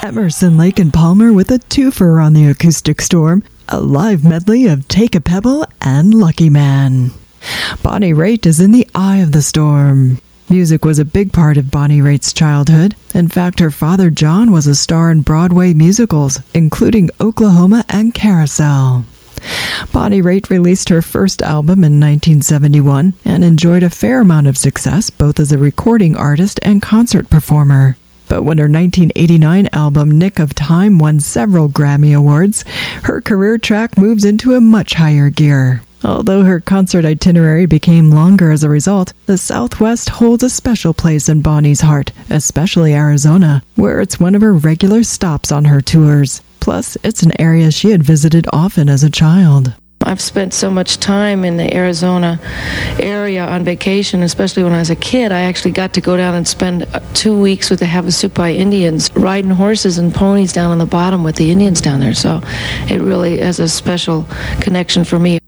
Emerson, Lake and Palmer with a twofer on the Acoustic Storm, a live medley of Take a Pebble and Lucky Man. Bonnie Raitt is in the eye of the storm. Music was a big part of Bonnie Raitt's childhood. In fact, her father John was a star in Broadway musicals, including Oklahoma and Carousel. Bonnie Raitt released her first album in 1971 and enjoyed a fair amount of success both as a recording artist and concert performer. But when her 1989 album Nick of Time won several Grammy Awards, her career track moves into a much higher gear. Although her concert itinerary became longer as a result, the Southwest holds a special place in Bonnie's heart, especially Arizona, where it's one of her regular stops on her tours. Plus, it's an area she had visited often as a child. I've spent so much time in the Arizona area on vacation, especially when I was a kid. I actually got to go down and spend 2 weeks with the Havasupai Indians, riding horses and ponies down on the bottom with the Indians down there. So it really is a special connection for me.